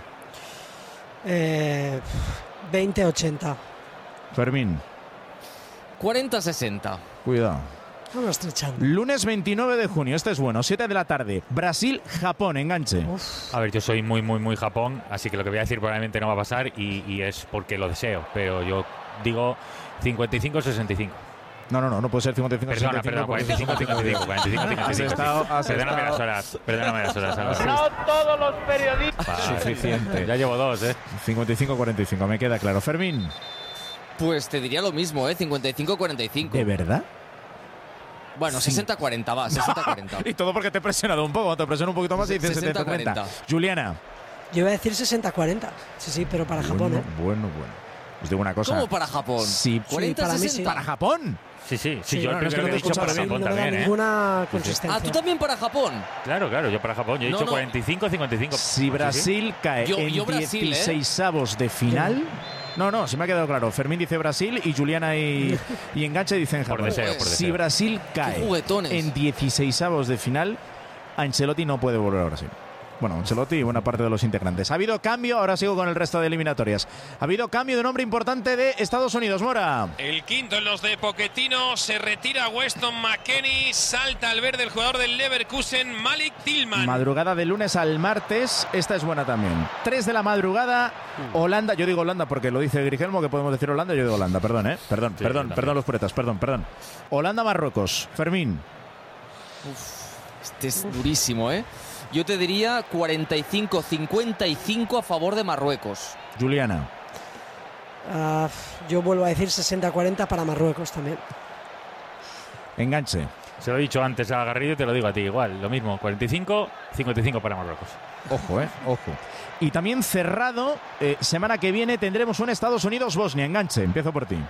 Eh, veinte ochenta. Fermín. cuarenta sesenta. Cuidado. Vamos estrechando. Lunes veintinueve de junio, este es bueno, siete de la tarde. Brasil, Japón, enganche. A ver, yo soy muy, muy, muy Japón, así que lo que voy a decir probablemente no va a pasar y, y es porque lo deseo, pero yo digo cincuenta y cinco sesenta y cinco. No, no, no, no puede ser cincuenta y cinco Perdona, sesenta y cinco. perdón, cuarenta y cinco cincuenta y cinco, cuarenta y cinco cincuenta y cinco. Has estado, has Perdóname estado. las horas, perdóname las horas. Álvaro. No todos los periodistas. Vale, Suficiente. ya llevo dos, ¿eh? cincuenta y cinco cuarenta y cinco, me queda claro. Fermín. Pues te diría lo mismo, ¿eh? cincuenta y cinco cuarenta y cinco. ¿De verdad? Bueno, sesenta cuarenta va, sesenta cuarenta. Y todo porque te he presionado un poco, te presiono un poquito más y dices setenta cuarenta. Juliana. Yo iba a decir sesenta cuarenta. Sí, sí, pero para Japón, Bueno, ¿eh? bueno, bueno. Os digo una cosa. ¿Cómo para Japón? Sí, cuarenta para mí sí. sesenta. ¿Para Japón? Sí, sí, sí, Sí, yo no, el no, es que primero no que he te dicho para escuchas bien, Japón no me da también, ¿eh? ninguna consistencia. Ah, tú también para Japón. Claro, claro, yo para Japón, yo he No, dicho no. cuarenta y cinco cincuenta y cinco. Si Brasil cae Yo- en yo Brasil, ¿eh? dieciseisavos de final. No, no, se me ha quedado claro. Fermín dice Brasil y Juliana y, y Enganche dicen Por Japón. deseo, por Si deseo. Brasil cae juguetones. en dieciseisavos de final, Ancelotti no puede volver a Brasil. Bueno, Ancelotti y buena parte de los integrantes. Ha habido cambio, ahora sigo con el resto de eliminatorias. Ha habido cambio de nombre importante de Estados Unidos, Mora. El quinto en los de Pochettino, se retira Weston McKennie, salta al verde el jugador del Leverkusen, Malik Tillman. Madrugada de lunes al martes, esta es buena también. tres de la madrugada, Holanda, yo digo Holanda porque lo dice Grigelmo, que podemos decir Holanda, yo digo Holanda, perdón, ¿eh? Perdón, Sí, perdón, también. perdón los puretas, perdón, perdón. Holanda-Marruecos, Fermín. Este es durísimo, ¿eh? Yo te diría cuarenta y cinco cincuenta y cinco a favor de Marruecos. Juliana. Ah, yo vuelvo a decir sesenta cuarenta para Marruecos también. Enganche. Se lo he dicho antes a Garrido y te lo digo a ti igual, lo mismo, cuarenta y cinco cincuenta y cinco para Marruecos. Ojo, eh, ojo. Y también cerrado, eh, semana que viene tendremos un Estados Unidos-Bosnia. Enganche, empiezo por ti.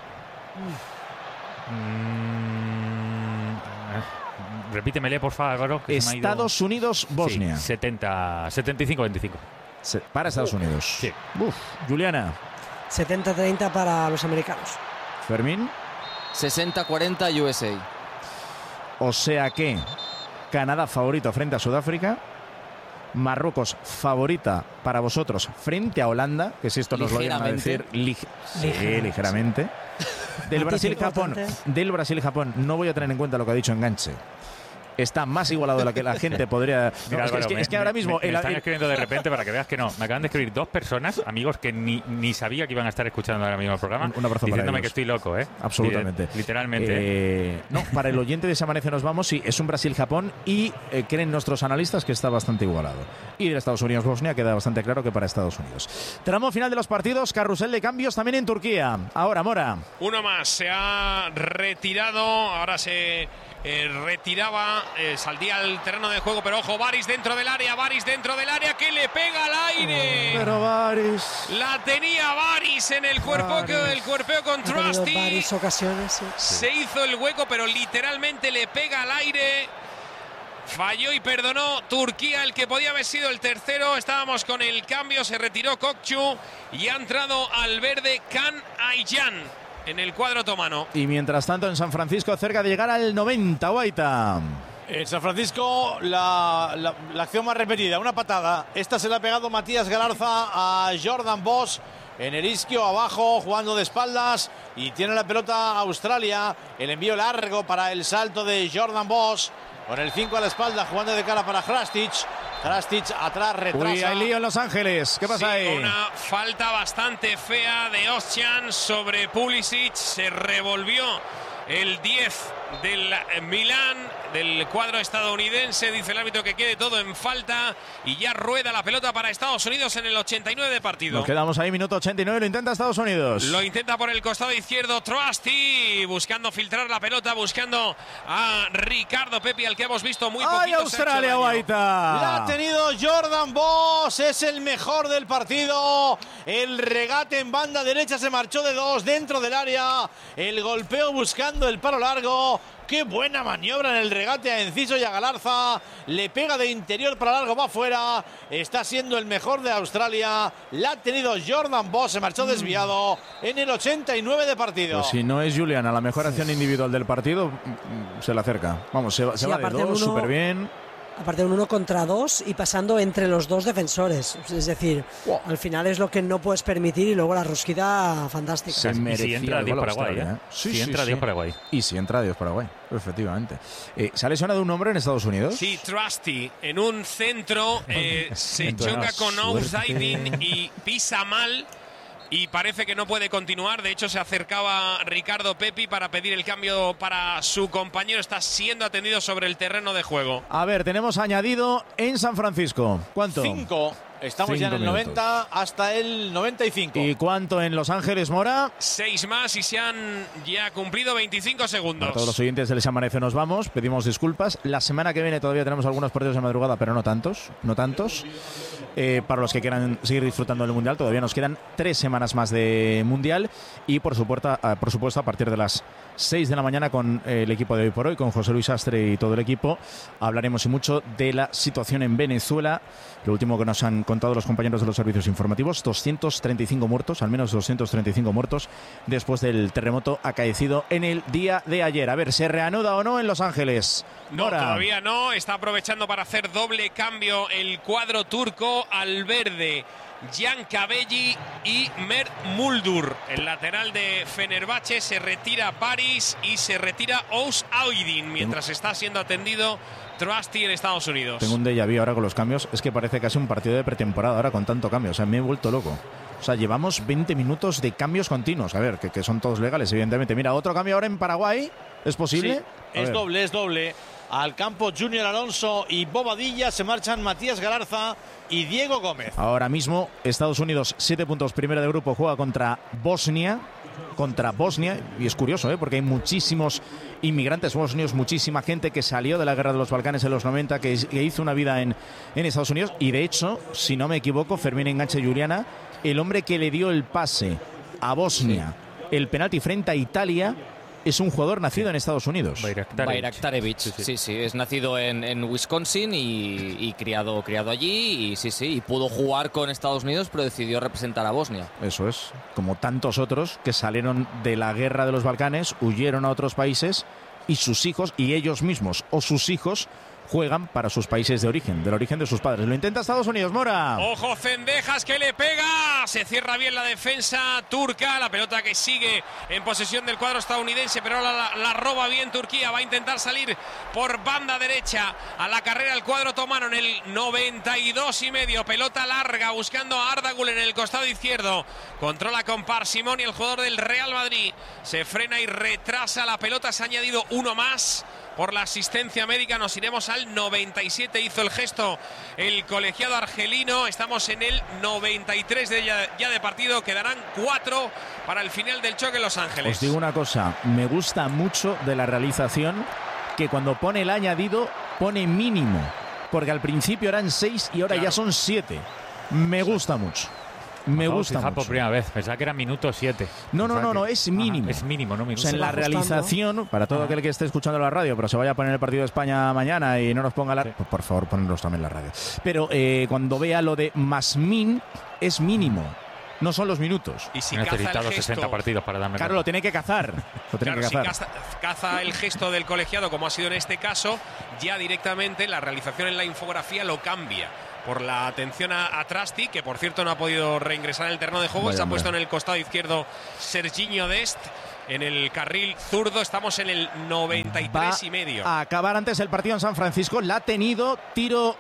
Mm, repítemele, por favor, Álvaro. que se me ha ido- Estados Unidos-Bosnia. Sí, setenta, setenta y cinco veinticinco. Se- Para Estados Unidos. Sí. Uf. Juliana. setenta treinta para los americanos. Fermín. sesenta cuarenta U S A. O sea que Canadá favorito frente a Sudáfrica. Marruecos favorita para vosotros frente a Holanda, que si esto nos lo iban a decir Ligeramente. lig- sí, ligeramente. Del Brasil-Japón, importante. del Brasil-Japón no voy a tener en cuenta lo que ha dicho Enganche. Está más igualado de lo que la gente podría. No, Mira, es, que, Álvaro, es que- me- es que ahora me- mismo me, el- están el- escribiendo de repente para que veas que no. Me acaban de escribir dos personas, amigos que ni, ni sabía que iban a estar escuchando ahora mismo el programa, Un- un abrazo para diciéndome ellos. que estoy loco, ¿eh? Absolutamente. Liter- Literalmente. Eh, no, para el oyente de Se Amanece Nos Vamos, sí, es un Brasil-Japón y eh, creen nuestros analistas que está bastante igualado. Y de Estados Unidos-Bosnia queda bastante claro que para Estados Unidos. Tramo final de los partidos, carrusel de cambios también en Turquía. Ahora, Mora. Uno más, se ha retirado, ahora se eh, retiraba, eh, salía al terreno de juego, pero ojo, Baris dentro del área, Baris dentro del área, que le pega al aire. Pero Baris. La tenía Baris en el cuerpo, el cuerpeo con Trusty. Varias ocasiones, sí. Se hizo el hueco, pero literalmente le pega al aire. Falló y perdonó Turquía, el que podía haber sido el tercero. Estábamos con el cambio, se retiró Kokchu y ha entrado al verde Can Ayyan en el cuadro otomano. Y mientras tanto en San Francisco, cerca de llegar al noventa, Guaita. En San Francisco, la, la, la acción más repetida, una patada. Esta se la ha pegado Matías Galarza a Jordan Bosch en el isquio, abajo, jugando de espaldas. Y tiene la pelota Australia. El envío largo para el salto de Jordan Bosch. Con el cinco a la espalda, jugando de cara para Hrastic. Hrastic atrás, retrasa. Uy, hay lío en Los Ángeles. ¿Qué pasa sí, ahí? Una falta bastante fea de Ozcan sobre Pulisic. Se revolvió el diez del Milán, del cuadro estadounidense. Dice el árbitro que quede todo en falta. Y ya rueda la pelota para Estados Unidos en el ochenta y nueve de partido. Nos quedamos ahí, minuto ochenta y nueve. Lo intenta Estados Unidos. Lo intenta por el costado izquierdo Trusty, buscando filtrar la pelota, buscando a Ricardo Pepi, al que hemos visto muy poquito. ¡Ay, Australia, Guaita! La ha tenido Jordan Bosch, es el mejor del partido. El regate en banda derecha se marchó de dos dentro del área. El golpeo buscando el palo largo. Qué buena maniobra en el regate a Enciso y a Galarza. Le pega de interior para largo, va afuera. Está siendo el mejor de Australia. La ha tenido Jordan Bosch, se marchó desviado en el ochenta y nueve de partido. Pues si no es Juliana la mejor acción individual del partido, se le acerca. Vamos, se, se sí, va de dos, súper bien. Aparte de un uno contra dos y pasando entre los dos defensores. Es decir, wow. Al final es lo que no puedes permitir y luego la rosquita fantástica. Se y si entra Dios Paraguay, ¿eh? Sí, si sí, entra sí. Dios Paraguay. Y si entra Dios Paraguay, efectivamente. Eh, ¿Se ha lesionado un hombre en Estados Unidos? Sí, Trusty, en un centro, eh, se choca con Ouzaidin y pisa mal. Y parece que no puede continuar. De hecho, se acercaba Ricardo Pepi para pedir el cambio para su compañero. Está siendo atendido sobre el terreno de juego. A ver, tenemos añadido en San Francisco. ¿Cuánto? Cinco. Estamos Cinco ya en el minutos. noventa hasta el noventa y cinco. ¿Y cuánto en Los Ángeles, Mora? Seis más y se han ya cumplido veinticinco segundos. A todos los oyentes del Les Amanece nos vamos. Pedimos disculpas. La semana que viene todavía tenemos algunos partidos de madrugada, pero no tantos. No tantos. Eh, para los que quieran seguir disfrutando del Mundial, todavía nos quedan tres semanas más de Mundial. Y por supuesto, por supuesto a partir de las seis de la mañana con el equipo de Hoy por Hoy, con José Luis Astre y todo el equipo, hablaremos y mucho de la situación en Venezuela. Lo último que nos han contado los compañeros de los servicios informativos, doscientos treinta y cinco muertos, al menos doscientos treinta y cinco muertos después del terremoto acaecido en el día de ayer. A ver, ¿se reanuda o no en Los Ángeles? No, Nora. Todavía no. Está aprovechando para hacer doble cambio el cuadro turco al verde. Jan Kabelli y Mert Muldur. El lateral de Fenerbahce, se retira Baris y se retira Ouzaidin mientras está siendo atendido Trusty en Estados Unidos. Tengo un déjà vu ahora con los cambios. Es que parece casi un partido de pretemporada ahora con tanto cambio. O sea, me he vuelto loco. O sea, llevamos veinte minutos de cambios continuos. A ver, que, que son todos legales, evidentemente. Mira, otro cambio ahora en Paraguay. ¿Es posible? Sí, es ver. doble, es doble. Al campo Junior Alonso y Bobadilla, se marchan Matías Galarza y Diego Gómez. Ahora mismo Estados Unidos, siete puntos, primera de grupo, juega contra Bosnia. Contra Bosnia, y es curioso, ¿eh? Porque hay muchísimos inmigrantes bosnios, muchísima gente que salió de la guerra de los Balcanes en los noventa, que, que hizo una vida en, en Estados Unidos. Y de hecho, si no me equivoco, Fermín Enganche Juliana, el hombre que le dio el pase a Bosnia, sí. el penalti frente a Italia, es un jugador nacido sí. en Estados Unidos. Bayraktarevich, sí, sí, sí, sí, es nacido en, en Wisconsin y, y criado, criado allí y sí, sí, y pudo jugar con Estados Unidos, pero decidió representar a Bosnia. Eso es, como tantos otros que salieron de la guerra de los Balcanes, huyeron a otros países y sus hijos, y ellos mismos o sus hijos, juegan para sus países de origen, del origen de sus padres. Lo intenta Estados Unidos, Mora. Ojo, Cendejas, que le pega. Se cierra bien la defensa turca. La pelota que sigue en posesión del cuadro estadounidense, pero la, la, la roba bien Turquía. Va a intentar salir por banda derecha a la carrera el cuadro otomano en el noventa y dos y medio. Pelota larga buscando a Ardagul en el costado izquierdo. Controla con parsimonio el jugador del Real Madrid. Se frena y retrasa la pelota. Se ha añadido uno más. Por la asistencia médica nos iremos al noventa y siete, hizo el gesto el colegiado argelino. Estamos en el noventa y tres de ya, ya de partido, quedarán cuatro para el final del choque en Los Ángeles. Os digo una cosa, me gusta mucho de la realización que cuando pone el añadido pone mínimo, porque al principio eran seis y ahora claro. ya son siete. Me gusta mucho. Me Vamos gusta mucho. por primera vez. Pensaba que era minuto siete. No, no, no, no, es mínimo. Ah, es mínimo, no minuto. O sea, en la realización, para todo aquel que esté escuchando la radio, pero se vaya a poner el partido de España mañana y no nos ponga la... Sí. Pues por favor, ponedlos también en la radio. Pero eh, cuando vea lo de más min, es mínimo. No son los minutos. Y si necesitado sesenta partidos para darme. Claro, lo tiene que cazar. Lo tiene claro, que cazar. Si caza, caza el gesto del colegiado, como ha sido en este caso, ya directamente la realización en la infografía lo cambia. Por la atención a, a Trasti, que por cierto no ha podido reingresar en el terreno de juego. Vaya, se ha puesto en el costado izquierdo Serginho Dest. En el carril zurdo estamos en el noventa y tres Va y medio. A acabar antes el partido en San Francisco. La ha tenido tiro.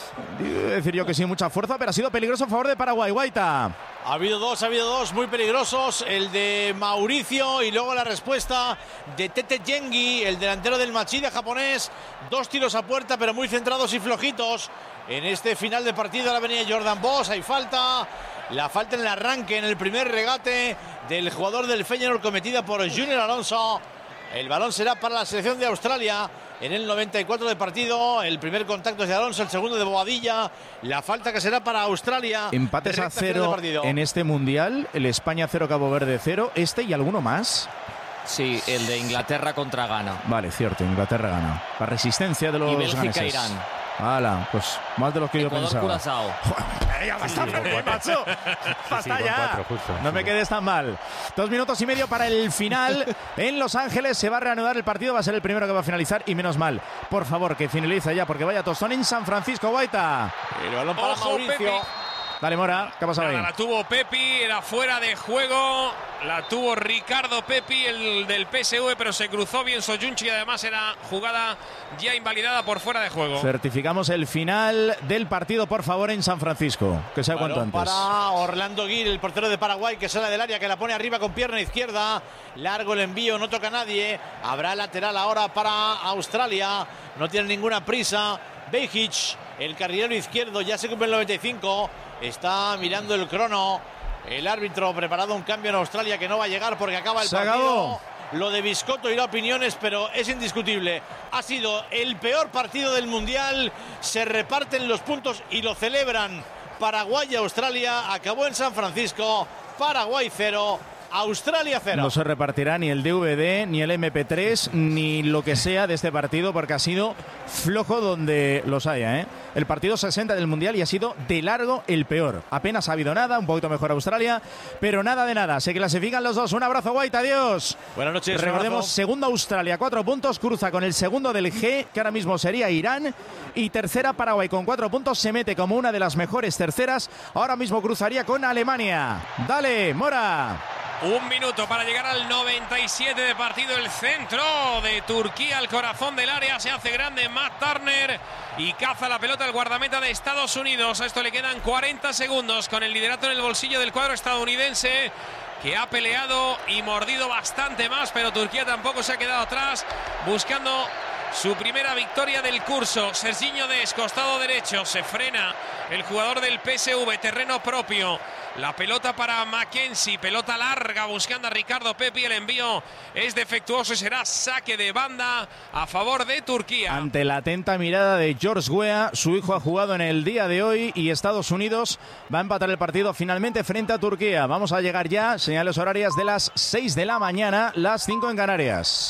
Decir yo que sí, mucha fuerza, pero ha sido peligroso a favor de Paraguay. Guaita. Ha habido dos, ha habido dos muy peligrosos. El de Mauricio y luego la respuesta de Tete Yengi, el delantero del Machida japonés. Dos tiros a puerta, pero muy centrados y flojitos. En este final de partido la venía Jordan Bosch. Hay falta. La falta en el arranque, en el primer regate del jugador del Feyenoord cometida por Junior Alonso. El balón será para la selección de Australia en el noventa y cuatro de partido. El primer contacto es de Alonso, el segundo de Bobadilla. La falta que será para Australia. Empates a cero en este Mundial. El España cero, Cabo Verde cero. Este y alguno más. Sí, el de Inglaterra contra Ghana. Vale, cierto, Inglaterra gana. La resistencia de los y Bélgica, ganeses. Irán. Hala, pues más de lo que Ecuador, yo pensaba. Curazao. Ya basta, sí, sí, macho. Basta sí, ya. Cuatro, justo, no sí. me quedes tan mal. Dos minutos y medio para el final. En Los Ángeles se va a reanudar el partido. Va a ser el primero que va a finalizar y menos mal. Por favor, que finalice ya, porque vaya tostón en San Francisco. Guaita. El balón para Ojo, Mauricio. Pepi. Dale, Mora, ¿qué ha pasado Nada, ahí? La tuvo Pepi, era fuera de juego. La tuvo Ricardo Pepi, el del P S V, pero se cruzó bien Soyunchi y además era jugada ya invalidada por fuera de juego. Certificamos el final del partido, por favor, en San Francisco. Que sea cuanto antes. Para Orlando Gil, el portero de Paraguay, que sale del área, que la pone arriba con pierna izquierda. Largo el envío, no toca a nadie. Habrá lateral ahora para Australia. No tiene ninguna prisa. Bejic, el carrilero izquierdo, ya se cumple el noventa y cinco. Está mirando el crono. El árbitro preparado un cambio en Australia que no va a llegar porque acaba el se partido. Acabó. Lo de Biscotto irá a opiniones, pero es indiscutible. Ha sido el peor partido del Mundial. Se reparten los puntos y lo celebran Paraguay y Australia. Acabó en San Francisco. Paraguay cero. Australia cero. No se repartirá ni el D V D, ni el M P tres, ni lo que sea de este partido, porque ha sido flojo donde los haya, ¿eh? El partido sesenta del Mundial y ha sido de largo el peor. Apenas ha habido nada, un poquito mejor Australia, pero nada de nada. Se clasifican los dos. Un abrazo, Guaita, adiós. Buenas noches. Recordemos, segundo Australia, cuatro puntos, cruza con el segundo del G, que ahora mismo sería Irán, y tercera Paraguay con cuatro puntos, se mete como una de las mejores terceras. Ahora mismo cruzaría con Alemania. Dale, Mora. Un minuto para llegar al noventa y siete de partido. El centro de Turquía, el corazón del área, se hace grande Matt Turner y caza la pelota el guardameta de Estados Unidos. A esto le quedan cuarenta segundos con el liderato en el bolsillo del cuadro estadounidense, que ha peleado y mordido bastante más, pero Turquía tampoco se ha quedado atrás, buscando su primera victoria del curso. Serginho Dest, costado derecho, se frena el jugador del P S V, terreno propio. La pelota para Mackenzie, pelota larga buscando a Ricardo Pepi. El envío es defectuoso y será saque de banda a favor de Turquía. Ante la atenta mirada de George Weah, su hijo ha jugado en el día de hoy y Estados Unidos va a empatar el partido finalmente frente a Turquía. Vamos a llegar ya, señales horarias de las seis de la mañana, las cinco en Canarias.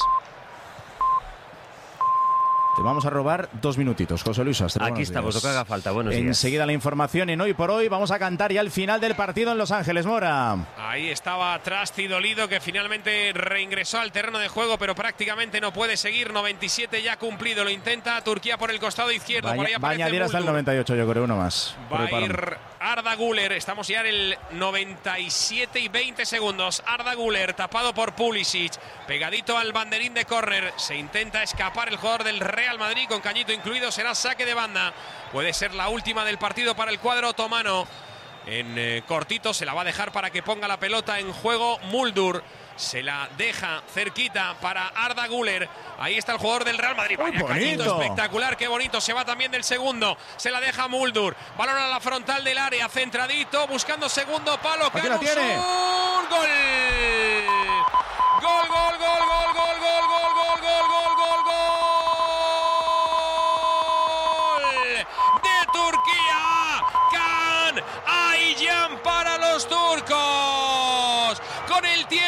Te vamos a robar dos minutitos, José Luis Astre. Aquí estamos, lo que haga falta. Buenos días. Enseguida la información en Hoy por Hoy. Vamos a cantar ya el final del partido en Los Ángeles, Mora. Ahí estaba Trasti dolido, que finalmente reingresó al terreno de juego, pero prácticamente no puede seguir. noventa y siete ya cumplido. Lo intenta Turquía por el costado izquierdo. Vaya, por ahí va a añadir hasta el noventa y ocho, yo creo, uno más. Va a ir Arda Güler. Estamos ya en el noventa y siete y veinte segundos. Arda Güler tapado por Pulisic. Pegadito al banderín de córner. Se intenta escapar el jugador del Real Madrid con cañito incluido. Será saque de banda. Puede ser la última del partido para el cuadro otomano. En eh, cortito se la va a dejar para que ponga la pelota en juego Muldur. Se la deja cerquita para Arda Güler. Ahí está el jugador del Real Madrid. Vaya cañito espectacular, qué bonito. Se va también del segundo. Se la deja Muldur. Balón a la frontal del área, centradito, buscando segundo palo. Aquí la tiene. Gol. Gol, gol, gol, gol, gol, gol, gol, gol, gol, gol, gol, gol.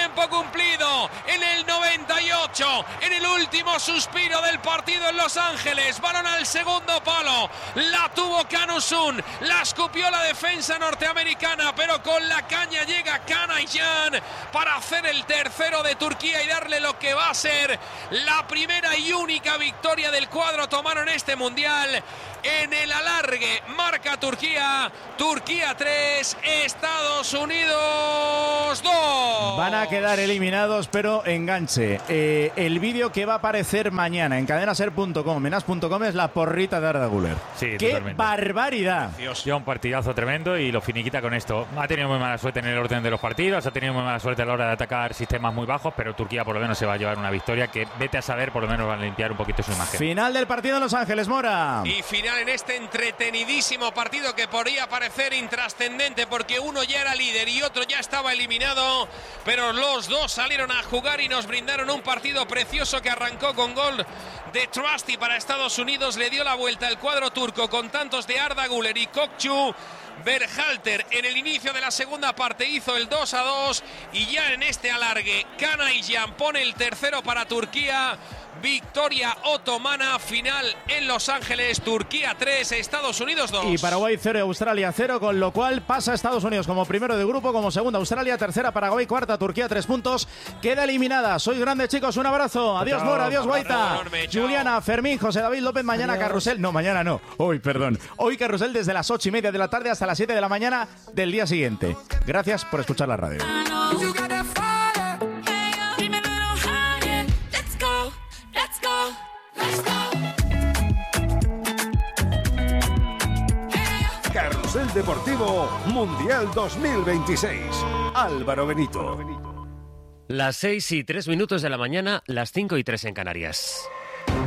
tiempo cumplido en el noventa y ocho, en el último suspiro del partido en Los Ángeles. Balón al segundo palo, la tuvo Kanusun, la escupió la defensa norteamericana, pero con la caña llega Kanayan para hacer el tercero de Turquía y darle lo que va a ser la primera y única victoria del cuadro otomano en este mundial. En el alargue marca Turquía, Turquía tres, Estados Unidos dos. Van a quedar eliminados, pero enganche. Eh, el vídeo que va a aparecer mañana en cadenaser punto com, en as punto com, es la porrita de Arda Güler. Sí, ¡qué totalmente. barbaridad! Ya un partidazo tremendo y lo finiquita con esto. Ha tenido muy mala suerte en el orden de los partidos, ha tenido muy mala suerte a la hora de atacar sistemas muy bajos, pero Turquía por lo menos se va a llevar una victoria que, vete a saber, por lo menos van a limpiar un poquito su imagen. Final del partido en Los Ángeles, Mora. Y final en este entretenidísimo partido que podría parecer intrascendente porque uno ya era líder y otro ya estaba eliminado, pero los dos salieron a jugar y nos brindaron un partido precioso que arrancó con gol de Trusty para Estados Unidos, le dio la vuelta al cuadro turco con tantos de Arda Güler y Kokçu. Berhalter en el inicio de la segunda parte hizo el dos a dos y ya en este alargue Kanayan pone el tercero para Turquía. Victoria otomana, final en Los Ángeles, Turquía tres, Estados Unidos dos. Y Paraguay cero, Australia cero, con lo cual pasa Estados Unidos como primero de grupo, como segunda Australia, tercera Paraguay, cuarta Turquía, tres puntos. Queda eliminada. Sois grandes, chicos, un abrazo. Adiós, Mora, adiós, Guaita. Enorme, Juliana, Fermín, José David López, mañana adiós. Carrusel. No, mañana no. Hoy, perdón. Hoy Carrusel desde las ocho y media de la tarde hasta las siete de la mañana del día siguiente. Gracias por escuchar la radio. Carrusel Deportivo Mundial dos mil veintiséis. Álvaro Benito. Las seis y tres minutos de la mañana, las cinco y tres en Canarias.